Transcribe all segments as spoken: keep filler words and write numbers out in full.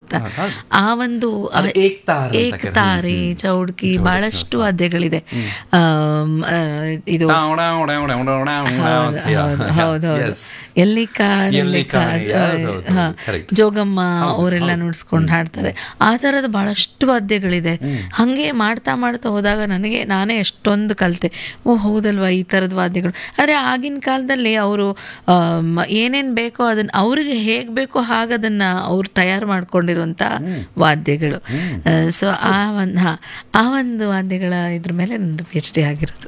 ಅಂತ. ಆ ಒಂದು ಏಕ್ತಾರೆ, ಚೌಡ್ಕಿ, ಬಹಳಷ್ಟು ವಾದ್ಯಗಳಿದೆ. ಇದು ಹೌದೌದು, ಎಲ್ಲಿ ಕಾಣಲ್ಲಿ ಜೋಗಮ್ಮ ಅವರೆಲ್ಲ ನುಡ್ಸ್ಕೊಂಡು ಹಾಡ್ತಾರೆ. ಆ ಥರದ ಬಹಳಷ್ಟು ವಾದ್ಯಗಳಿದೆ. ಹಾಗೆ ಮಾಡ್ತಾ ಮಾಡ್ತಾ ಹೋದಾಗ ನನಗೆ ನಾನೇ ಎಷ್ಟೊಂದು ಕಲಿತೆ. ಓ ಹೌದಲ್ವಾ ಈ ಥರದ ವಾದ್ಯಗಳು. ಆದರೆ ಆಗಿನ ಕಾಲದಲ್ಲಿ ಅವರು ಏನೇನು ಬೇಕೋ ಅದನ್ನು ಅವ್ರಿಗೆ ಹೇಗೆ ಬೇಕೋ ಹಾಗೆ ಅದನ್ನು ಅವ್ರು ತಯಾರು ಮಾಡ್ಕೊಂಡಿರುವಂಥ ವಾದ್ಯಗಳು. ಸೊ ಆ ಒಂದು ಹಾಂ ಆ ಒಂದು ವಾದ್ಯಗಳ ಇದ್ರ ಮೇಲೆ ನಂದು ಪಿ ಎಚ್ ಡಿ ಆಗಿರೋದು.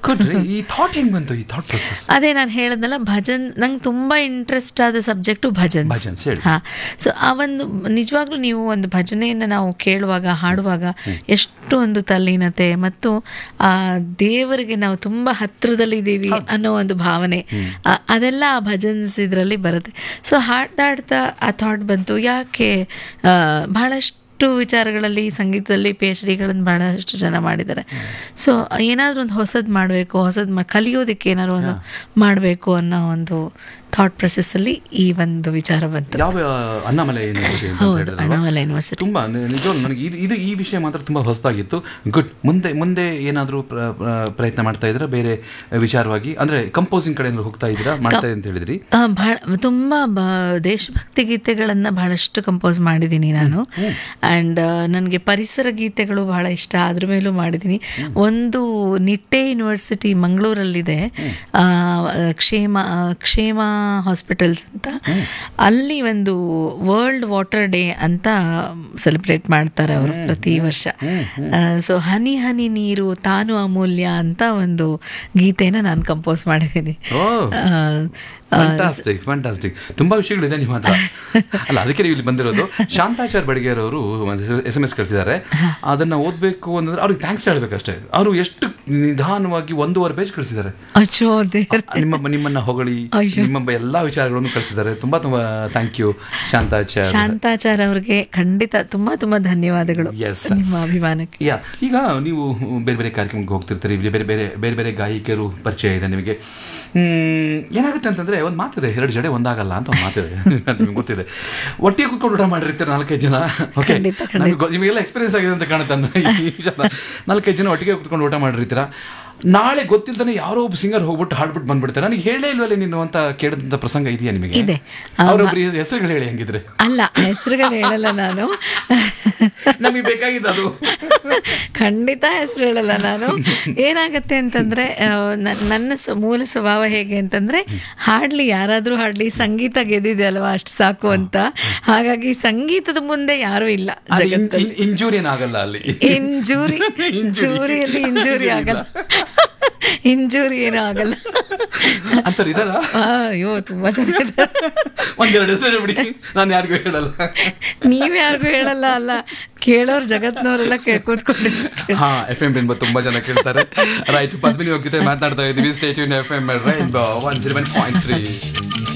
ಅದೇ ನಾನು ಹೇಳಿದ್ನಲ್ಲ, ಭಜನ್ ನಂಗೆ ತುಂಬ ಇಂಟ್ರೆಸ್ಟ್ ಆದ ಸಬ್ಜೆಕ್ಟು ಭಜನ್. ಹಾಂ, ಸೊ ಆ ಒಂದು ನಿಜವಾಗ್ಲೂ ನೀವು ಒಂದು ಭಜನೆಯನ್ನು ನಾವು ಕೇಳುವಾಗ ಹಾಡುವಾಗ ಎಷ್ಟು ಒಂದು ತಲ್ಲೀನತೆ ಮತ್ತು ಆ ದೇವರಿಗೆ ನಾವು ತುಂಬ ಹತ್ತಿರದಲ್ಲಿದ್ದೀವಿ ಅನ್ನೋ ಒಂದು ಭಾವನೆ ಅದೆಲ್ಲ ಆ ಭಜನ್ಸ್ ಇದರಲ್ಲಿ ಬರುತ್ತೆ. ಸೊ ಹಾಡ್ದಾಡ್ತಾ ಆ ಥಾಟ್ ಬಂತು, ಯಾಕೆ ಬಹಳಷ್ಟು ವಿಚಾರಗಳಲ್ಲಿ ಸಂಗೀತದಲ್ಲಿ ಪಿ ಎಚ್ ಡಿಗಳನ್ನು ಬಹಳಷ್ಟು ಜನ ಮಾಡಿದ್ದಾರೆ. ಸೊ ಏನಾದರೂ ಒಂದು ಹೊಸದು ಮಾಡಬೇಕು, ಹೊಸದು ಕಲಿಯೋದಕ್ಕೆ ಏನಾದ್ರು ಒಂದು ಮಾಡಬೇಕು ಅನ್ನೋ ಒಂದು ಥಾಟ್ ಪ್ರೊಸೆಸ್ಸಲ್ಲಿ ಈ ಒಂದು ವಿಚಾರ ಬಂತು. ಯಾವ ಅಣ್ಣಾಮಲೈ ಯೂನಿವರ್ಸಿಟಿ ಅಂತ ಹೇಳಿದ್ರೆ ಅಣ್ಣಾಮಲೈ ಯೂನಿವರ್ಸಿಟಿ ತುಂಬ ನಿಜವಾಗ್ಲೂ ನನಗೆ ಇದು ಇದು ಈ ವಿಷಯ ಮಾತ್ರ ತುಂಬ ಹೊಸದಾಗಿತ್ತು. ಗುಡ್. ಮುಂದೆ ಮುಂದೆ ಏನಾದರೂ ಪ್ರಯತ್ನ ಮಾಡ್ತಾ ಇದ್ದೀರಾ ಬೇರೆ ವಿಚಾರವಾಗಿ? ಅಂದರೆ ಕಂಪೋಸಿಂಗ್ ಕಡೆ ಏನಾದ್ರು ಹೋಗ್ತಾ ಇದ್ದೀರಾ, ಮಾಡ್ತಾ ಅಂತ ಹೇಳಿದ್ರಿ? ಭಾಳ ತುಂಬ ದೇಶಭಕ್ತಿ ಗೀತೆಗಳನ್ನು ಬಹಳಷ್ಟು ಕಂಪೋಸ್ ಮಾಡಿದ್ದೀನಿ ನಾನು. ಆ್ಯಂಡ್ ನನಗೆ ಪರಿಸರ ಗೀತೆಗಳು ಬಹಳ ಇಷ್ಟ, ಅದ್ರ ಮೇಲೂ ಮಾಡಿದ್ದೀನಿ. ಒಂದು ನಿಟ್ಟೆ ಯೂನಿವರ್ಸಿಟಿ ಮಂಗಳೂರಲ್ಲಿದೆ, ಕ್ಷೇಮ ಕ್ಷೇಮ ಹಾಸ್ಪಿಟಲ್ಸ್ ಅಂತ. ಅಲ್ಲಿ ಒಂದು ವರ್ಲ್ಡ್ ವಾಟರ್ ಡೇ ಅಂತ ಸೆಲೆಬ್ರೇಟ್ ಮಾಡ್ತಾರೆ ಅವರು ಪ್ರತಿ ವರ್ಷ. ಸೊ ಹನಿ ಹನಿ ನೀರು ತಾನು ಅಮೂಲ್ಯ ಅಂತ ಒಂದು ಗೀತೆನ ನಾನು ಕಂಪೋಸ್ ಮಾಡಿದ್ದೀನಿ. ಫ್ಯಾಂಟಾಸ್ಟಿಕ್ ಫ್ಯಾಂಟಾಸ್ಟಿಕ್ ತುಂಬಾ ವಿಷಯಗಳಿದೆ ನಿಮ್ಮ ಹತ್ರ. ಅಲ್ಲ, ಅದಕ್ಕೆ ನೀವು ಇಲ್ಲಿ ಬಂದಿರೋದು. ಶಾಂತಾಚಾರ್ ಬಡಿಗೇರ್ ಅವರು ಎಸ್ ಎಂ ಎಸ್ ಕಳಿಸಿದ್ದಾರೆ, ಅದನ್ನ ಓದಬೇಕು ಅಂದ್ರೆ ಅವ್ರಿಗೆ ಥ್ಯಾಂಕ್ಸ್ ಹೇಳ್ಬೇಕಷ್ಟೇ. ಅವರು ಎಷ್ಟು ನಿಧಾನವಾಗಿ ಒಂದೂವರೆ ಪೇಜ್ ಕಳಿಸಿದ್ದಾರೆ. ನಿಮ್ಮ ನಿಮ್ಮನ್ನ ಹೊಗಳಿ ನಿಮ್ಮ ಎಲ್ಲಾ ವಿಚಾರಗಳನ್ನು ಕಳಿಸಿದ್ದಾರೆ. ತುಂಬಾ ತುಂಬಾ ಥ್ಯಾಂಕ್ ಯು ಶಾಂತಾಚಾರ್. ಶಾಂತಾಚಾರ್ ಅವ್ರಿಗೆ ಖಂಡಿತ ತುಂಬಾ ತುಂಬಾ ಧನ್ಯವಾದಗಳು ನಿಮ್ಮ ಅಭಿಮಾನಕ್ಕೆ. ಯಾ, ಈಗ ನೀವು ಬೇರೆ ಬೇರೆ ಕಾರ್ಯಕ್ರಮಕ್ಕೆ ಹೋಗ್ತಿರ್ತೀರಿ, ಬೇರೆ ಬೇರೆ ಬೇರೆ ಬೇರೆ ಗಾಯಕರು ಪರಿಚಯ ಇದೆ ನಿಮಗೆ. ಏನಾಗುತ್ತೆ ಅಂತಂದರೆ, ಒಂದು ಮಾತಿದೆ, ಎರಡು ಜಡೆ ಒಂದಾಗಲ್ಲ ಅಂತ ಒಂದು ಮಾತಿದೆ, ನಿಮ್ಗೆ ಗೊತ್ತಿದೆ. ಒಟ್ಟಿಗೆ ಕೂತ್ಕೊಂಡು ಊಟ ಮಾಡಿರ್ತೀರ ನಾಲ್ಕೈದು ಜನ. ಓಕೆ, ನಿಮಗೆಲ್ಲ ಎಕ್ಸ್ಪೀರಿಯನ್ಸ್ ಆಗಿದೆ ಅಂತ ಕಾಣುತ್ತೆ. ನಾಲ್ಕೈದು ಜನ ಒಟ್ಟಿಗೆ ಕೂತ್ಕೊಂಡು ಊಟ ಮಾಡಿರ್ತೀರ. ನಾಳೆ ಗೊತ್ತಿಲ್ದಾನೆ ಯಾರೋ ಒಬ್ಬ ಸಿಂಗರ್ ಹೋಗ್ಬಿಟ್ಟು ಹಾಡ್ಬಿಟ್ಟು ಬಂದ್ಬಿಡ್ತಾರೆ. ನನಗೆ ಹೇಳೇ ಇಲ್ವಲ್ಲ ನೀನು ಅಂತ ಕೇಳಿದಂಥ ಪ್ರಸಂಗ ಇದೆಯಾ ನಿಮಗೆ? ಇದೆ. ಅವರೊಬ್ಬರು ಹೆಸರುಗಳು ಹೇಳಿ ಹಂಗಿದ್ರೆ. ಅಲ್ಲ, ಹೆಸರುಗಳು ಹೇಳಲ್ಲ ನಾನು, ನಮಗೆ ಬೇಕಾಗಿದ್ದು ಅದು. ಖಂಡಿತ ಹೆಸರು ಹೇಳಲ್ಲ ನಾನು. ಏನಾಗತ್ತೆ ಅಂತಂದ್ರೆ, ನನ್ನ ಮೂಲ ಸ್ವಭಾವ ಹೇಗೆ ಅಂತಂದ್ರೆ, ಹಾಡ್ಲಿ ಯಾರಾದ್ರೂ ಹಾಡ್ಲಿ, ಸಂಗೀತ ಗೆದ್ದಿದೆ ಅಲ್ವಾ ಅಷ್ಟು ಸಾಕು ಅಂತ. ಹಾಗಾಗಿ ಸಂಗೀತದ ಮುಂದೆ ಯಾರೂ ಇಲ್ಲ ಜಗತ್ತಲ್ಲಿ. ಇಂಜೂರಿ ಏನಾಗಲ್ಲ ಅಲ್ಲಿ. ಇಂಜೂರಿ ಇಂಜೂರಿಯಲ್ಲಿ ಇಂಜೂರಿ ಆಗಲ್ಲ, ಇಂಜೂರಿ ಏನೂ ಆಗಲ್ಲ ಅಂತ ಇದಾರ. ಅಯ್ಯೋ, ತುಂಬಾ ಚೆನ್ನಾಗಿದೆ. ಒಂದೆರಡು ಹೆಸರು ಬಿಡಿ, ನಾನು ಯಾರಿಗೂ ಹೇಳಲ್ಲ. ನೀವ್ ಯಾರಿಗೂ ಹೇಳಲ್ಲ ಅಲ್ಲ, ಕೇಳೋರು ಜಗತ್ನವರೆಲ್ಲ ಕೂತ್ಕೊಂಡು. ಹಾ, ಎಫ್ ಎಂ ಬಿಂಬ ತುಂಬಾ ಜನ ಕೇಳ್ತಾರೆ. ರೈಟ್, ಪದ್ಮಿನಿ ಹೋಗ್ತಿದ್ದೆ ಮಾತನಾಡ್ತಾ ಇದ್ದೀವಿ. Stay tune F M rainbow one zero one point three.